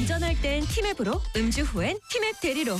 운전할 땐 티맵으로, 음주 후엔 티맵 대리로.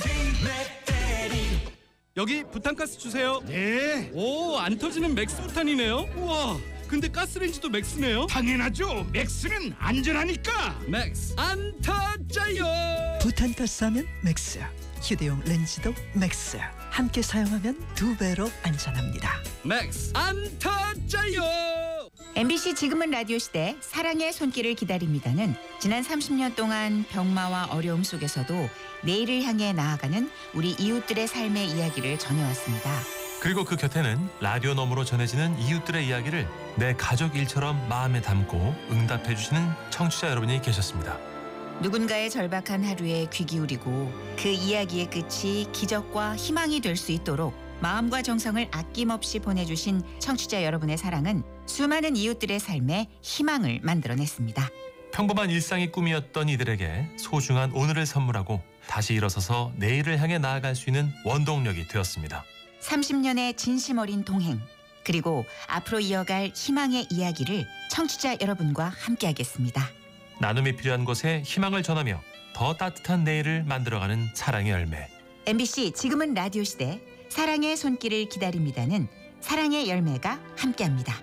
여기 부탄가스 주세요. 네, 오, 안 터지는 맥스 부탄이네요. 우와, 근데 가스레인지도 맥스네요. 당연하죠. 맥스는 안전하니까. 맥스 안 터져요. 부탄가스 하면 맥스, 휴대용 렌즈도 맥스. 함께 사용하면 2배로 안전합니다. 맥스 안 터져요. MBC 지금은 라디오 시대 사랑의 손길을 기다립니다는 지난 30년 동안 병마와 어려움 속에서도 내일을 향해 나아가는 우리 이웃들의 삶의 이야기를 전해왔습니다. 그리고 그 곁에는 라디오 너머로 전해지는 이웃들의 이야기를 내 가족 일처럼 마음에 담고 응답해 주시는 청취자 여러분이 계셨습니다. 누군가의 절박한 하루에 귀 기울이고 그 이야기의 끝이 기적과 희망이 될 수 있도록 마음과 정성을 아낌없이 보내주신 청취자 여러분의 사랑은 수많은 이웃들의 삶에 희망을 만들어냈습니다. 평범한 일상이 꿈이었던 이들에게 소중한 오늘을 선물하고 다시 일어서서 내일을 향해 나아갈 수 있는 원동력이 되었습니다. 30년의 진심 어린 동행, 그리고 앞으로 이어갈 희망의 이야기를 청취자 여러분과 함께하겠습니다. 나눔이 필요한 곳에 희망을 전하며 더 따뜻한 내일을 만들어가는 사랑의 열매. MBC 지금은 라디오 시대 사랑의 손길을 기다립니다는 사랑의 열매가 함께합니다.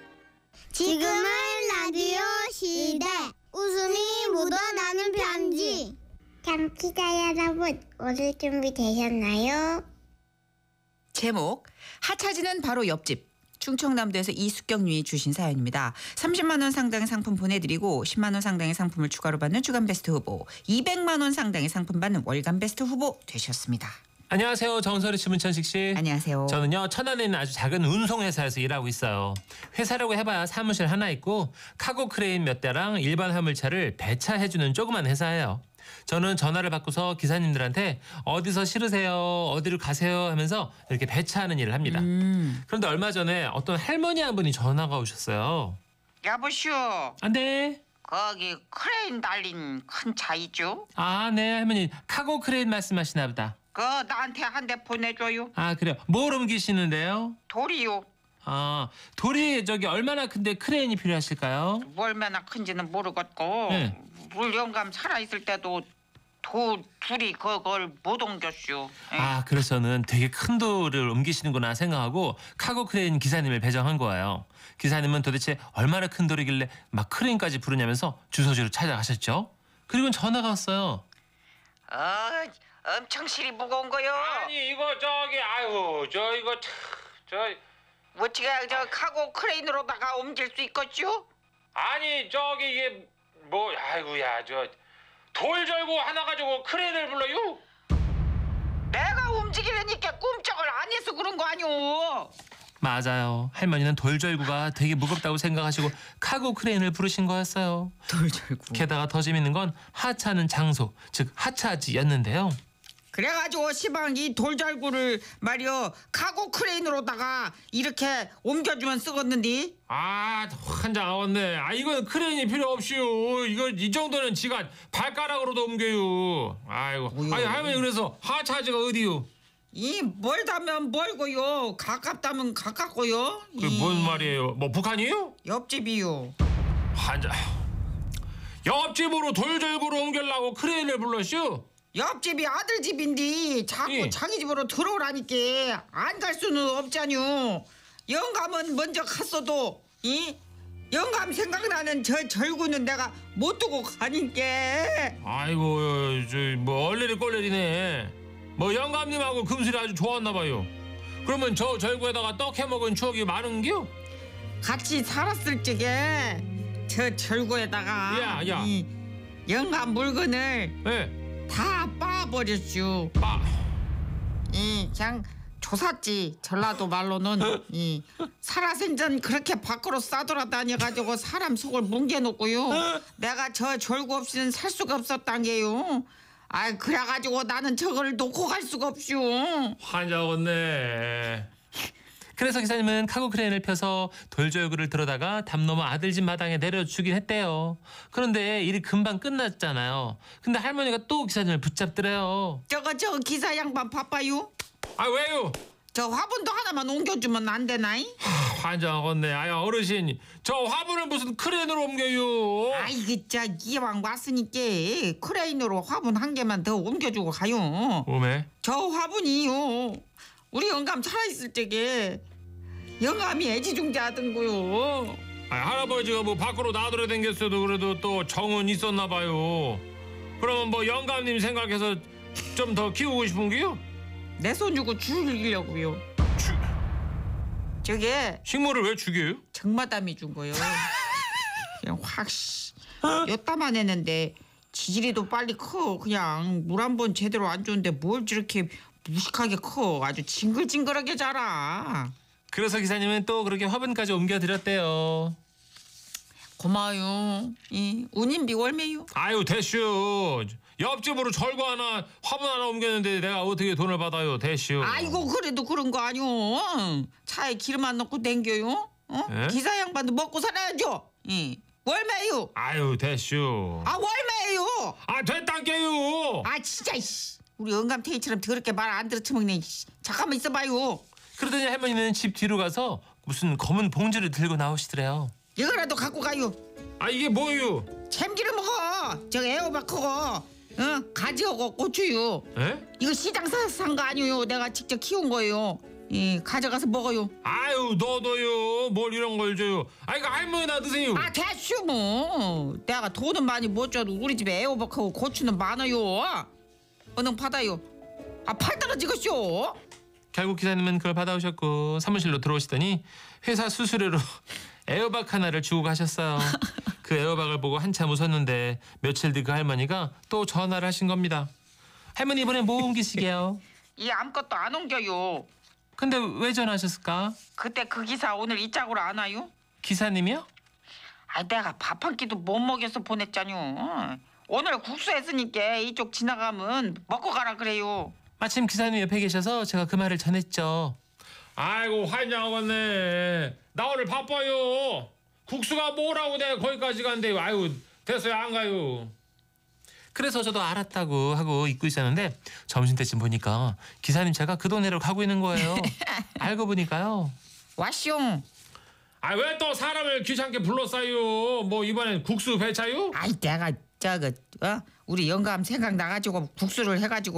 지금은 라디오 시대 웃음이 묻어나는 편지. 청취자 여러분, 오늘 준비되셨나요? 제목 하차지는 바로 옆집. 충청남도에서 이숙경님이 주신 사연입니다. 30만 원 상당의 상품 보내드리고 10만 원 상당의 상품을 추가로 받는 주간베스트 후보, 200만 원 상당의 상품 받는 월간베스트 후보 되셨습니다. 안녕하세요. 정설의 신문천식 씨. 안녕하세요. 저는요, 천안에 있는 아주 작은 운송회사에서 일하고 있어요. 회사라고 해봐야 사무실 하나 있고 카고 크레인 몇 대랑 일반 화물차를 배차해주는 조그만 회사예요. 저는 전화를 받고서 기사님들한테 어디서 실으세요, 어디로 가세요 하면서 이렇게 배차하는 일을 합니다. 그런데 얼마 전에 어떤 할머니 한 분이 전화가 오셨어요. 여보시오. 아, 네. 거기 크레인 달린 큰 차 있죠? 아, 네, 할머니. 카고 크레인 말씀하시나 보다. 그거 나한테 한 대 보내줘요. 아, 그래요. 뭘 옮기시는데요? 돌이요. 아, 돌이 저기 얼마나 큰데 크레인이 필요하실까요? 얼마나 큰지는 모르겠고 네. 물 영감 살아있을 때도 둘이 그걸 못 옮겼슈. 예. 아, 그래서 저는 되게 큰 돌을 옮기시는구나 생각하고 카고 크레인 기사님을 배정한 거예요. 기사님은 도대체 얼마나 큰 돌이길래 막 크레인까지 부르냐면서 주소지로 찾아가셨죠. 그리고 전화가 왔어요. 엄청 실이 무거운 거요. 아니, 이거 저기 아이고 저 이거 저 어떻게 저 카고 크레인으로다가 옮길 수 있겠죠? 아니 저기 이게 뭐 아이고야 저 돌 절고 하나 가지고 크레인을 불러요? 내가 움직이려니까 꿈쩍을 안 해서 그런 거 아니오. 맞아요. 할머니는 돌절구가 되게 무겁다고 생각하시고 카고 크레인을 부르신 거였어요. 돌절구. 게다가 더 재밌는 건 하차하는 장소, 즉 하차지였는데요. 그래가지고 시방 이 돌절구를 말이여 카고 크레인으로다가 이렇게 옮겨주면 쓰겠는데. 아, 환장하겠네. 아, 이건 크레인이 필요 없이요. 이거 이 정도는 지가 발가락으로도 옮겨요. 아이고. 뭐요? 아니 할머니 그래서 하차지가 어디요? 이 멀다면 멀고요, 가깝다면 가깝고요. 그 뭔 말이에요? 뭐 북한이요? 옆집이요. 환장. 옆집으로 돌절구로 옮기려고 크레인을 불렀슈? 옆집이 아들 집인데 자꾸 예. 자기 집으로 들어오라니까 안 갈 수는 없잖요. 영감은 먼저 갔어도 이 영감 생각나는 저 절구는 내가 못 두고 가니까. 아이고 저 뭐 얼레리 꼴레리네. 뭐 영감님하고 금슬이 아주 좋았나 봐요. 그러면 저 절구에다가 떡 해먹은 추억이 많은겨? 같이 살았을 적에 저 절구에다가 야. 이 영감 물건을 예. 다 빠버렸슈. 이 그냥 조샀지. 전라도 말로는 이 살아생전 그렇게 밖으로 싸돌아다녀가지고 사람 속을 뭉개놓고요. 내가 저 절구 없이는 살 수가 없었단 게요. 아, 그래가지고 나는 저걸 놓고 갈 수가 없슈. 환장했네. 그래서 기사님은 카고 크레인을 펴서 돌절구를 들어다가 담 넘어 아들 집 마당에 내려주긴 했대요. 그런데 일이 금방 끝났잖아요. 근데 할머니가 또 기사님을 붙잡더래요. 저거 기사 양반 바빠요? 아 왜요? 저 화분도 하나만 옮겨주면 안 되나이? 환장하겠네. 아야 어르신 저 화분을 무슨 크레인으로 옮겨요? 아이 그자 이왕 왔으니까 크레인으로 화분 한 개만 더 옮겨주고 가요. 오메. 저 화분이요. 우리 영감 살아있을 적에 영감이 애지중지하던거요. 할아버지가 뭐 밖으로 나돌아 댕겼어도 그래도 또 정은 있었나 봐요. 그러면 뭐 영감님 생각해서 좀 더 키우고 싶은 게요? 내 손 주고 죽이려고요. 저게 식물을 왜 죽여요? 정마담이 준 거요. 그냥 확 엿다만 했는데 지질이도 빨리 커. 그냥 물 한 번 제대로 안 줬는데 뭘 저렇게 무식하게 커. 아주 징글징글하게 자라. 그래서 기사님은 또 그렇게 화분까지 옮겨드렸대요. 고마워요. 운임비 월매요. 아유 대슈 옆집으로 절구 하나 화분 하나 옮겼는데 내가 어떻게 돈을 받아요 대슈. 아이고 그래도 그런 거 아니오. 차에 기름 안 넣고 댕겨요. 에? 기사 양반도 먹고 살아야죠. 월매요. 아유 대슈. 아 월매요. 아 됐단께요. 아 진짜 우리 영감 태희처럼 더럽게 말 안 들어쳐먹네. 잠깐만 있어봐요. 그러더니 할머니는 집 뒤로 가서 무슨 검은 봉지를 들고 나오시더래요. 이거라도 갖고 가요. 아 이게 뭐예요? 참기름 먹어. 저 애호박하고 가지하고 고추요. 에? 이거 시장에서 산 거 아니에요. 내가 직접 키운 거예요. 가져가서 먹어요. 아유 너도요 뭘 이런 걸 줘요. 아 이거 할머니나 드세요. 아 됐슈 뭐. 내가 돈은 많이 못 줘도 우리 집에 애호박하고 고추는 많아요. 얼른 받아요. 아 팔 떨어지겠쇼. 결국 기사님은 그걸 받아오셨고 사무실로 들어오시더니 회사 수수료로 애호박 하나를 주고 가셨어요. 그 애호박을 보고 한참 웃었는데 며칠 뒤 그 할머니가 또 전화를 하신 겁니다. 할머니 이번에 뭐 옮기시게요? 이 아무것도 안 옮겨요. 근데 왜 전화하셨을까? 그때 그 기사 오늘 이 짝으로 안 와요? 기사님이요? 아 내가 밥 한 끼도 못 먹여서 보냈잖요. 오늘 국수 했으니까 이쪽 지나가면 먹고 가라 그래요. 마침 기사님 옆에 계셔서 제가 그 말을 전했죠. 아이고 환장하겠네. 나 오늘 바빠요. 국수가 뭐라고 내가 거기까지 간대요. 아유 됐어요 안 가요. 그래서 저도 알았다고 하고 잊고 있었는데 점심때쯤 보니까 기사님 차가 그 동네로 가고 있는 거예요. 알고 보니까요. 와쇼. 아 왜 또 사람을 귀찮게 불렀어요? 뭐 이번엔 국수 배차요? 아이 내가 우리 영감 생각 나가지고 국수를 해가지고